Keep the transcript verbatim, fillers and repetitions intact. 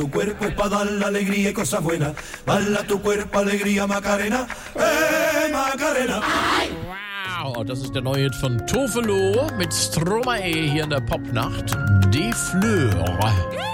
Tu cuerpo es para dar la alegría y cosas buenas. Bala tu cuerpo, alegría, Macarena. Hey, Macarena. Wow, das ist der neue Hit von Tofelo mit Stromae hier in der Popnacht. Die Fleur.